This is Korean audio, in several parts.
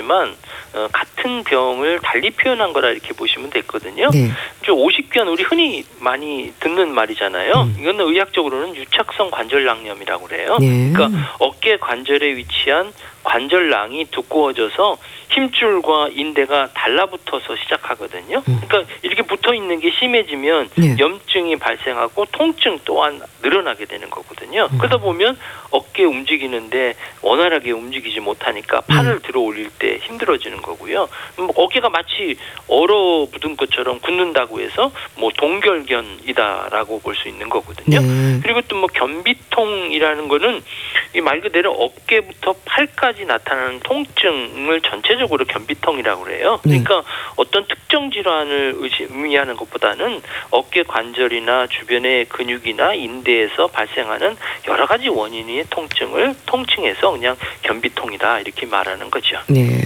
하지만 같은 병을 달리 표현한 거라 이렇게 보시면 됐거든요. 네. 오십견 우리 흔히 많이 듣는 말이잖아요. 이거는 의학적으로는 유착성 관절낭염이라고 그래요. 네. 그러니까 어깨 관절에 위치한 관절낭이 두꺼워져서 힘줄과 인대가 달라붙어서 시작하거든요. 그러니까 이렇게 붙어있는 게 심해지면 네. 염증이 발생하고 통증 또한 늘어나게 되는 거거든요. 그러다 보면 어깨 움직이는데 원활하게 움직이지 못하니까 팔을 들어 올릴 때 힘들어지는 거고요. 어깨가 마치 얼어붙은 것처럼 굳는다고 해서 동결견이다라고 볼 수 있는 거거든요. 네. 그리고 또 변비통이라는 거는 이 말 그대로 어깨부터 팔까지 나타나는 통증을 전체적으로 변비통이라고 그래요. 그러니까 어떤 특정 질환을 의미하는 것보다는 어깨 관절이나 주변의 근육이나 인대에서 발생하는 여러 가지 원인의 통증을 통칭해서 그냥 변비통이다 이렇게 말하는 거죠. 네.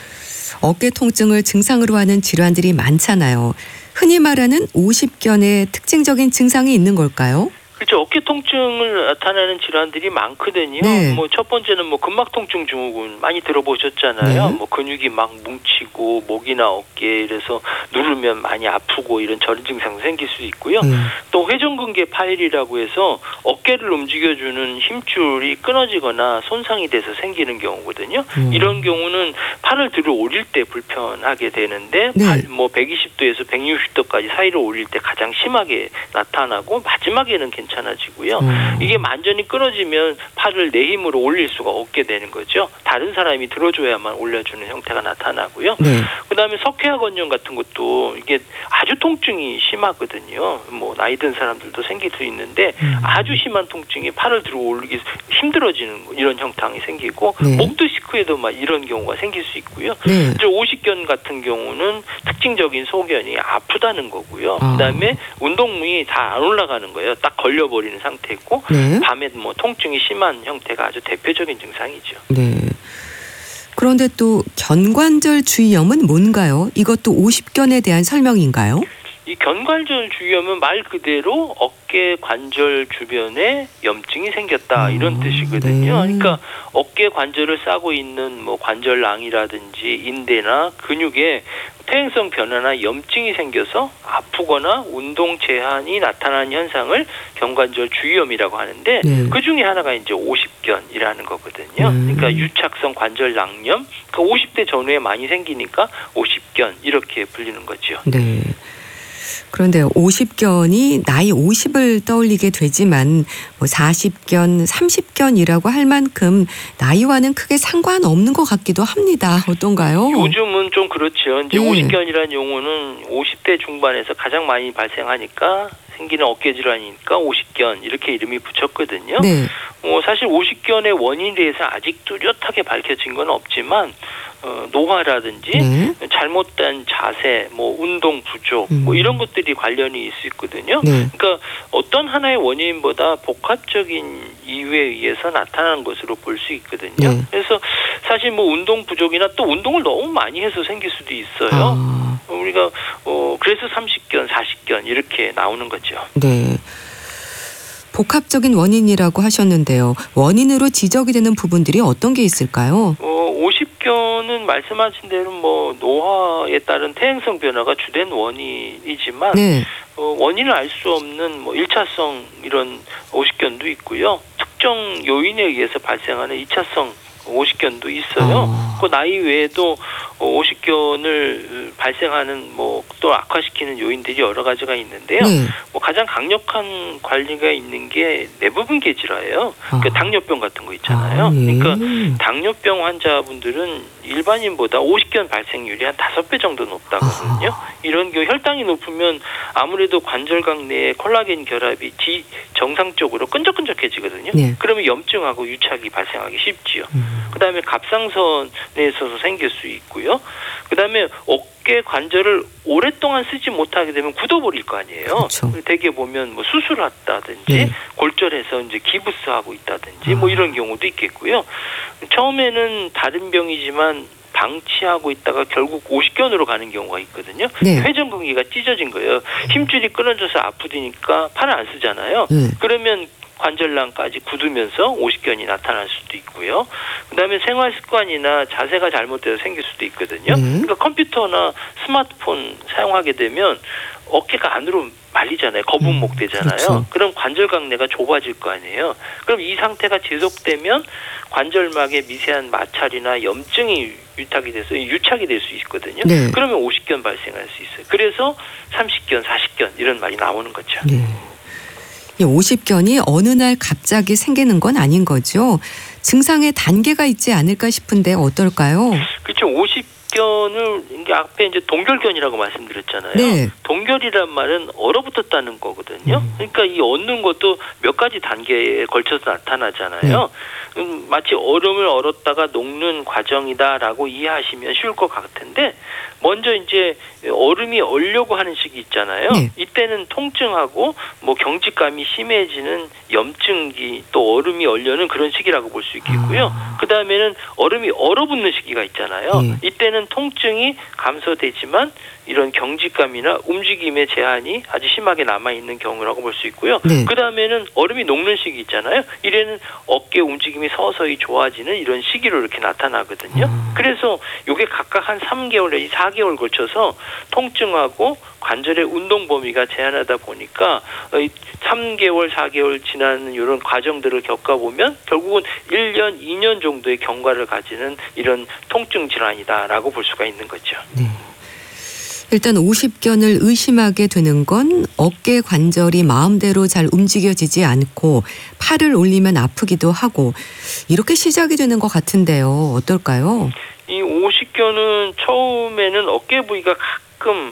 어깨 통증을 증상으로 하는 질환들이 많잖아요. 흔히 말하는 오십견의 특징적인 증상이 있는 걸까요? 그렇죠. 어깨 통증을 나타내는 질환들이 많거든요. 네. 첫 번째는 근막통증 증후군 많이 들어보셨잖아요. 네. 근육이 막 뭉치고 목이나 어깨 이래서 누르면 많이 아프고 이런 저런 증상 생길 수 있고요. 또 회전근개 파열이라고 해서 어깨를 움직여주는 힘줄이 끊어지거나 손상이 돼서 생기는 경우거든요. 이런 경우는 팔을 들어 올릴 때 불편하게 되는데 네. 120도에서 160도까지 사이로 올릴 때 가장 심하게 나타나고 마지막에는 괜찮아지고요. 이게 완전히 끊어지면 팔을 내 힘으로 올릴 수가 없게 되는 거죠. 다른 사람이 들어줘야만 올려주는 형태가 나타나고요. 네. 그다음에 석회화건염 같은 것도 이게 아주 통증이 심하거든요. 나이 든 사람들도 생길 수 있는데 아주 심한 통증이 팔을 들어 올리기 힘들어지는 이런 형상이 생기고 네. 목 디스크에도 이런 경우가 생길 수 있고요. 네. 오십견 같은 경우는 특징적인 소견이 아프다는 거고요. 그다음에 운동무이 다 안 올라가는 거예요. 딱 걸려버리는 상태고 네. 밤에 통증이 심한 형태가 아주 대표적인 증상이죠. 네. 그런데 또 견관절 주위염은 뭔가요? 이것도 오십견에 대한 설명인가요? 이 견관절 주위염은 말 그대로 어깨 관절 주변에 염증이 생겼다 이런 뜻이거든요. 네. 그러니까 어깨 관절을 싸고 있는 관절낭이라든지 인대나 근육에 퇴행성 변화나 염증이 생겨서 아프거나 운동 제한이 나타나는 현상을 견관절 주위염이라고 하는데 네. 그 중에 하나가 이제 오십견이라는 거거든요. 그러니까 유착성 관절낭염, 50대 전후에 많이 생기니까 오십견 이렇게 불리는 거죠. 네. 그런데 오십견이 나이 50을 떠올리게 되지만 40견, 30견이라고 할 만큼 나이와는 크게 상관없는 것 같기도 합니다. 어떤가요? 요즘은 좀 그렇죠. 이제 네. 오십견이라는 용어는 50대 중반에서 가장 많이 발생하니까 생기는 어깨 질환이니까 오십견 이렇게 이름이 붙였거든요. 네. 사실 오십견의 원인에 대해서 아직 뚜렷하게 밝혀진 건 없지만 노화라든지 네. 잘못된 자세, 운동 부족 이런 것들이 관련이 있거든요. 네. 그러니까 어떤 하나의 원인보다 복합적인 이유에 의해서 나타나는 것으로 볼 수 있거든요. 네. 그래서 사실 운동 부족이나 또 운동을 너무 많이 해서 생길 수도 있어요. 우리가 그래서 30견, 40견 이렇게 나오는 거죠. 네. 복합적인 원인이라고 하셨는데요. 원인으로 지적이 되는 부분들이 어떤 게 있을까요? 50견은 말씀하신 대로 노화에 따른 퇴행성 변화가 주된 원인이지만 네. 원인을 알 수 없는 1차성 이런 오십견도 있고요. 특정 요인에 의해서 발생하는 2차성 오십견도 있어요. 그 나이 외에도 오십견을 발생하는 또 악화시키는 요인들이 여러 가지가 있는데요. 네. 가장 강력한 관리가 있는 게 내부분 계질화예요. 그러니까 당뇨병 같은 거 있잖아요. 예. 그러니까 당뇨병 환자분들은 일반인보다 오십견 발생률이 한 5배 정도 높다거든요. 이런 경우 혈당이 높으면 아무래도 관절각 내에 콜라겐 결합이 정상적으로 끈적끈적해지거든요. 네. 그러면 염증하고 유착이 발생하기 쉽지요. 그다음에 갑상선에 있어서 생길 수 있고요. 그다음에 어깨 관절을 오랫동안 쓰지 못하게 되면 굳어버릴 거 아니에요. 그렇죠. 대개 보면 수술했다든지 네. 골절해서 이제 기부스하고 있다든지 이런 경우도 있겠고요. 처음에는 다른 병이지만 방치하고 있다가 결국 오십견으로 가는 경우가 있거든요. 네. 회전근개가 찢어진 거예요. 힘줄이 끊어져서 아프니까 팔을 안 쓰잖아요. 그러면 관절낭까지 굳으면서 오십견이 나타날 수도 있고요. 그다음에 생활 습관이나 자세가 잘못돼서 생길 수도 있거든요. 그러니까 컴퓨터나 스마트폰 사용하게 되면 어깨가 안으로 말리잖아요. 거북목 되잖아요. 그렇죠. 그럼 관절 강내가 좁아질 거 아니에요. 그럼 이 상태가 지속되면 관절막에 미세한 마찰이나 염증이 유착이 될 수 있거든요. 네. 그러면 오십견 발생할 수 있어요. 그래서 30견, 40견 이런 말이 나오는 거죠. 네. 이 오십견이 어느 날 갑자기 생기는 건 아닌 거죠. 증상에 단계가 있지 않을까 싶은데 어떨까요? 그렇죠. 오십견을 이게 앞에 이제 동결견이라고 말씀드렸잖아요. 네. 동결이란 말은 얼어붙었다는 거거든요. 그러니까 이 얻는 것도 몇 가지 단계에 걸쳐서 나타나잖아요. 마치 얼음을 얼었다가 녹는 과정이다라고 이해하시면 쉬울 것 같은데 먼저 이제 얼음이 얼려고 하는 시기 있잖아요. 네. 이때는 통증하고 뭐 경직감이 심해지는 염증기 또 얼음이 얼려는 그런 시기라고 볼 수 있겠고요. 그 다음에는 얼음이 얼어붙는 시기가 있잖아요. 이때는 통증이 감소되지만 이런 경직감이나 움직임의 제한이 아주 심하게 남아있는 경우라고 볼 수 있고요. 네. 그 다음에는 얼음이 녹는 시기 있잖아요. 이래는 어깨 움직임이 서서히 좋아지는 이런 시기로 이렇게 나타나거든요. 그래서 이게 각각 한 3개월 내지 4개월 걸쳐서 통증하고 관절의 운동 범위가 제한하다 보니까 3개월, 4개월 지나는 이런 과정들을 겪어보면 결국은 1년, 2년 정도의 경과를 가지는 이런 통증 질환이다라고 볼 수가 있는 거죠. 네. 일단 오십견을 의심하게 되는 건 어깨 관절이 마음대로 잘 움직여지지 않고 팔을 올리면 아프기도 하고 이렇게 시작이 되는 것 같은데요. 어떨까요? 이 오십견은 처음에는 어깨 부위가 가끔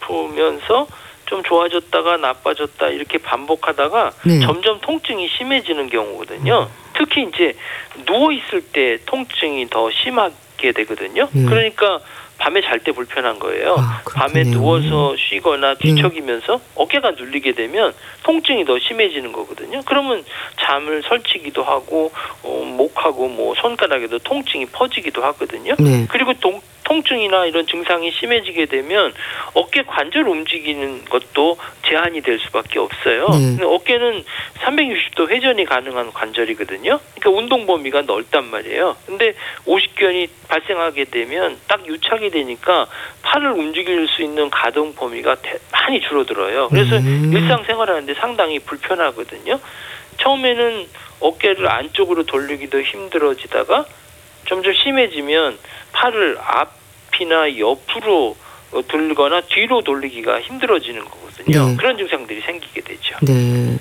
아프면서 좀 좋아졌다가 나빠졌다 이렇게 반복하다가 네. 점점 통증이 심해지는 경우거든요. 특히 이제 누워 있을 때 통증이 더 심하게 되거든요. 그러니까 밤에 잘 때 불편한 거예요. 밤에 누워서 쉬거나 뒤척이면서 어깨가 눌리게 되면 통증이 더 심해지는 거거든요. 그러면 잠을 설치기도 하고 목하고 뭐 손가락에도 통증이 퍼지기도 하거든요. 그리고 통증이나 이런 증상이 심해지게 되면 어깨 관절 움직이는 것도 제한이 될 수밖에 없어요. 어깨는 360도 회전이 가능한 관절이거든요. 그러니까 운동 범위가 넓단 말이에요. 근데 오십견이 발생하게 되면 딱 유착이 되니까 팔을 움직일 수 있는 가동 범위가 많이 줄어들어요. 그래서 일상생활하는데 상당히 불편하거든요. 처음에는 어깨를 안쪽으로 돌리기도 힘들어지다가 점점 심해지면 팔을 앞이나 옆으로 돌거나 뒤로 돌리기가 힘들어지는 거거든요. 그런 증상들이 생기게 되죠. 네.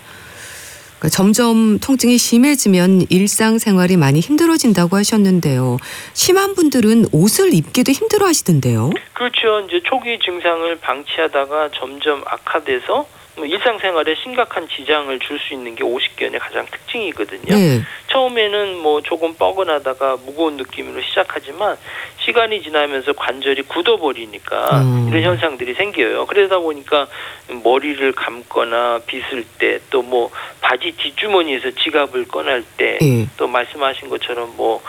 그러니까 점점 통증이 심해지면 일상생활이 많이 힘들어진다고 하셨는데요. 심한 분들은 옷을 입기도 힘들어하시던데요. 그렇죠. 이제 초기 증상을 방치하다가 점점 악화돼서 일상생활에 심각한 지장을 줄 수 있는 게 오십견의 가장 특징이거든요. 처음에는 뭐 조금 뻐근하다가 무거운 느낌으로 시작하지만 시간이 지나면서 관절이 굳어버리니까 이런 현상들이 생겨요. 그러다 보니까 머리를 감거나 빗을 때 또 뭐 바지 뒷주머니에서 지갑을 꺼낼 때 또 말씀하신 것처럼 뭐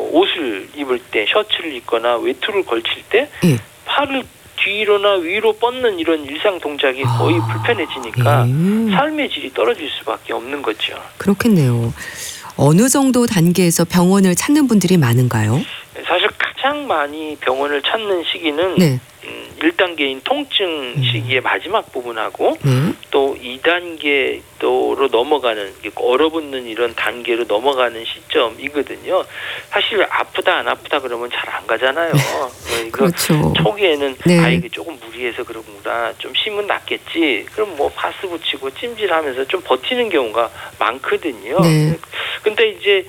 옷을 입을 때 셔츠를 입거나 외투를 걸칠 때 팔을 뒤로나 위로 뻗는 이런 일상 동작이 거의 불편해지니까 삶의 질이 떨어질 수밖에 없는 거죠. 그렇겠네요. 어느 정도 단계에서 병원을 찾는 분들이 많은가요? 사실 가장 많이 병원을 찾는 시기는 1단계인 통증 시기의 마지막 부분하고 또 2단계로 넘어가는 얼어붙는 이런 단계로 넘어가는 시점이거든요. 사실 아프다 안 아프다 그러면 잘 안 가잖아요. 그렇죠. 초기에는 이게 조금 무리해서 그런구나. 좀 심은 낫겠지. 그럼 뭐 파스 붙이고 찜질하면서 좀 버티는 경우가 많거든요. 근데 이제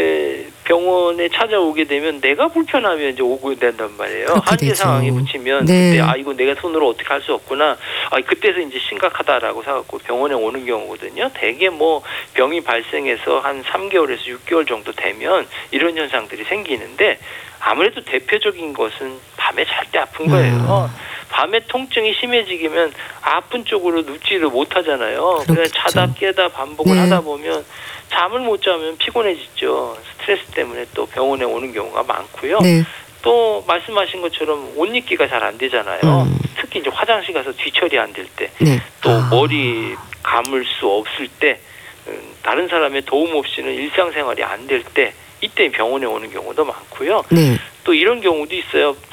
병원에 찾아오게 되면 내가 불편하면 이제 오게 된단 말이에요. 한계 상황에 붙이면 그때 이거 내가 손으로 어떻게 할 수 없구나. 그때서 이제 심각하다라고 생각하고 병원에 오는 경우거든요. 대개 뭐 병이 발생해서 한 3개월에서 6개월 정도 되면 이런 현상들이 생기는데 아무래도 대표적인 것은 밤에 잘 때 아픈 거예요. 밤에 통증이 심해지면 아픈 쪽으로 눕지를 못하잖아요. 그래서 자다 깨다 반복을 하다 보면 잠을 못 자면 피곤해지죠. 스트레스 때문에 또 병원에 오는 경우가 많고요. 또 말씀하신 것처럼 옷 입기가 잘 안 되잖아요. 특히 이제 화장실 가서 뒤처리 안 될 때, 또 머리 감을 수 없을 때, 다른 사람의 도움 없이는 일상생활이 안 될 때 이때 병원에 오는 경우도 많고요. 네. 또 이런 경우도 있어요.